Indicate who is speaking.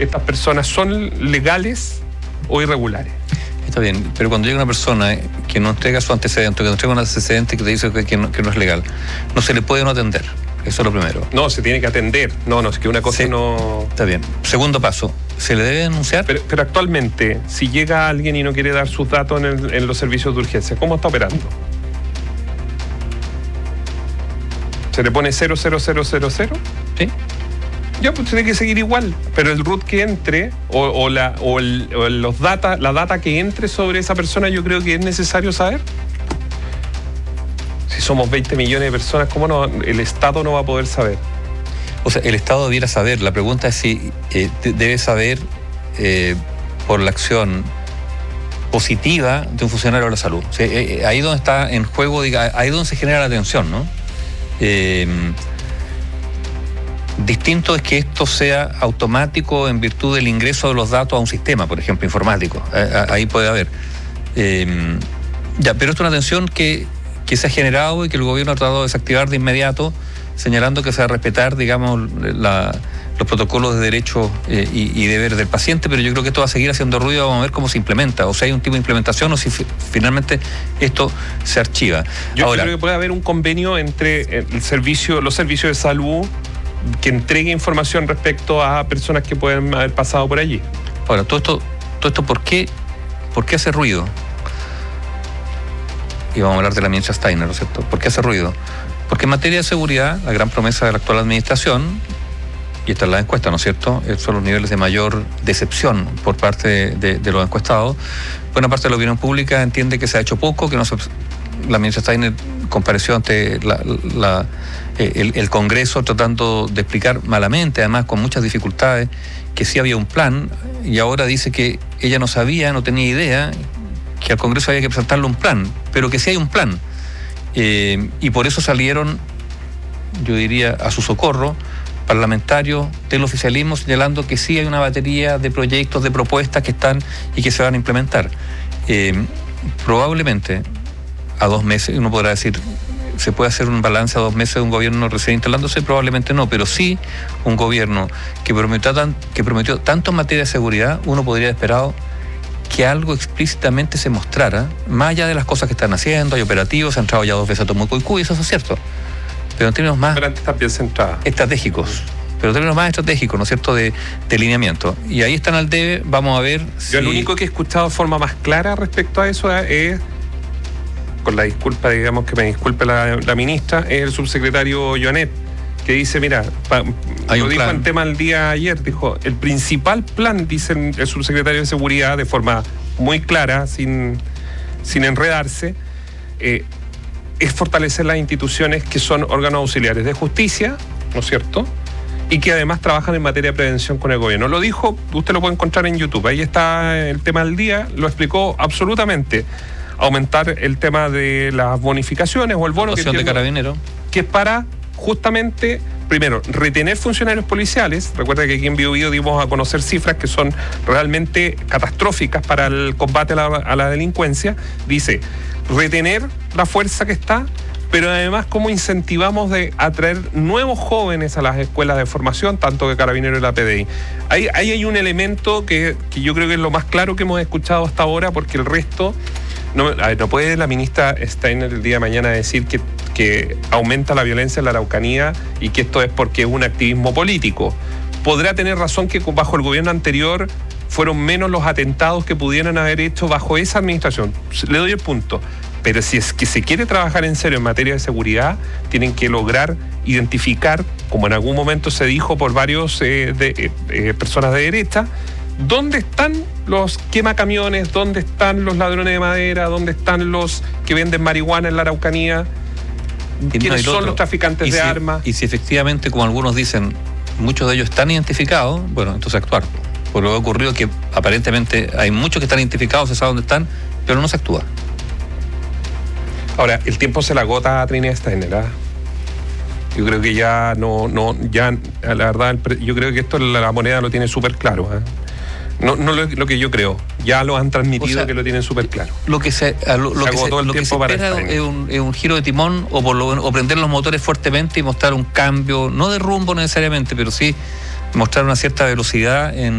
Speaker 1: estas personas son legales o irregulares.
Speaker 2: Está bien, pero cuando llega una persona que no entrega su antecedente, que no entrega un antecedente que te dice que no es legal, no se le puede no atender. Eso es lo primero.
Speaker 1: No, se tiene que atender. No, es que una cosa no...
Speaker 2: Está bien. Segundo paso, ¿se le debe denunciar?
Speaker 1: Pero actualmente, si llega alguien y no quiere dar sus datos en los servicios de urgencia, ¿cómo está operando? ¿Se le pone 00000?
Speaker 2: Sí.
Speaker 1: Ya, pues tiene que seguir igual, pero el root que entre la data que entre sobre esa persona, yo creo que es necesario saber. Si somos 20 millones de personas, ¿cómo no? El Estado no va a poder saber.
Speaker 2: O sea, el Estado debiera saber. La pregunta es si debe saber por la acción positiva de un funcionario de la salud. O sea, ahí donde está en juego, ahí donde se genera la tensión, ¿no? Distinto es que esto sea automático en virtud del ingreso de los datos a un sistema, por ejemplo, informático. Ahí puede haber. Ya, pero esto es una tensión que se ha generado y que el gobierno ha tratado de desactivar de inmediato, señalando que se va a respetar, digamos, los protocolos de derechos y deberes del paciente, pero yo creo que esto va a seguir haciendo ruido, vamos a ver cómo se implementa, o si hay un tipo de implementación o si finalmente esto se archiva.
Speaker 1: Ahora, creo que puede haber un convenio entre los servicios de salud que entregue información respecto a personas que pueden haber pasado por allí.
Speaker 2: Ahora, todo esto ¿por qué hace ruido? Y vamos a hablar de la ministra Steiner, ¿no es cierto? ¿Por qué hace ruido? Porque en materia de seguridad, la gran promesa de la actual administración, y esta es la encuesta, ¿no es cierto?, son los niveles de mayor decepción por parte de los encuestados. Buena parte de la opinión pública entiende que se ha hecho poco, que la ministra Steiner compareció ante el Congreso tratando de explicar malamente, además con muchas dificultades, que sí había un plan, y ahora dice que ella no tenía idea que al Congreso había que presentarle un plan, pero que sí hay un plan. Y por eso salieron, yo diría, a su socorro, parlamentarios del oficialismo señalando que sí hay una batería de proyectos, de propuestas que están y que se van a implementar. Probablemente a 2 meses, uno podrá decir, ¿se puede hacer un balance a 2 meses de un gobierno recién instalándose? Probablemente no, pero sí un gobierno que prometió tanto en materia de seguridad, uno podría haber esperado que algo explícitamente se mostrara, más allá de las cosas que están haciendo, hay operativos, se han entrado ya 2 veces a Tomuco y eso es cierto. Pero en términos más estratégicos, ¿no es cierto?, de lineamiento. Y ahí están al debe, vamos a ver si...
Speaker 1: Yo el único que he escuchado de forma más clara respecto a eso es, con la disculpa, digamos, que me disculpe la ministra, es el subsecretario Joanet, que dice, mira, lo dijo en tema el día ayer, dijo, el principal plan, dice el subsecretario de Seguridad, de forma muy clara, sin enredarse, es fortalecer las instituciones que son órganos auxiliares de justicia, ¿no es cierto?, y que además trabajan en materia de prevención con el gobierno. Lo dijo, usted lo puede encontrar en YouTube, ahí está el tema del día, lo explicó absolutamente. Aumentar el tema de las bonificaciones o el bono
Speaker 2: de carabinero,
Speaker 1: que es para justamente, primero, retener funcionarios policiales. Recuerda que aquí en Biobío dimos a conocer cifras que son realmente catastróficas para el combate a la delincuencia. Dice, retener la fuerza que está, pero además cómo incentivamos de atraer nuevos jóvenes a las escuelas de formación, tanto de Carabineros y la PDI. Ahí hay un elemento que yo creo que es lo más claro que hemos escuchado hasta ahora, porque el resto... No puede la ministra Steiner el día de mañana decir que aumenta la violencia en la Araucanía y que esto es porque es un activismo político. Podrá tener razón que bajo el gobierno anterior fueron menos los atentados que pudieran haber hecho bajo esa administración. Le doy el punto. Pero si es que se quiere trabajar en serio en materia de seguridad, tienen que lograr identificar, como en algún momento se dijo por varios personas de derecha, ¿dónde están los quemacamiones? ¿Dónde están los ladrones de madera? ¿Dónde están los que venden marihuana en la Araucanía? ¿Quiénes son los traficantes de armas?
Speaker 2: Y si efectivamente, como algunos dicen, muchos de ellos están identificados, bueno, entonces actuar. Por lo que ha ocurrido que aparentemente hay muchos que están identificados, se sabe dónde están, pero no se actúa.
Speaker 1: Ahora, el tiempo se la agota a Trinidad Steiner, ¿eh? Yo creo que ya ya la verdad, yo creo que esto la moneda lo tiene súper claro, ¿eh? No lo que yo creo, ya lo han transmitido, o sea, que lo tienen súper claro.
Speaker 2: Lo que se espera es un giro de timón o prender los motores fuertemente y mostrar un cambio, no de rumbo necesariamente, pero sí mostrar una cierta velocidad en